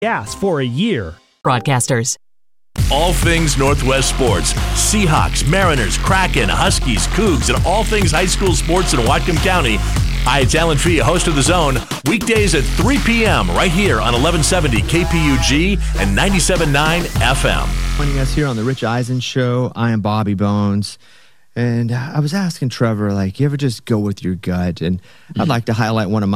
gas for a year. Broadcasters. All things Northwest sports. Seahawks, Mariners, Kraken, Huskies, Cougs, and all things high school sports in Whatcom County. Hi, it's Alan Fee, host of The Zone. Weekdays at 3 p.m. right here on 1170 KPUG and 97.9 FM. Joining us here on the Rich Eisen Show, I am Bobby Bones. And I was asking Trevor, you ever just go with your gut? And I'd like to highlight one of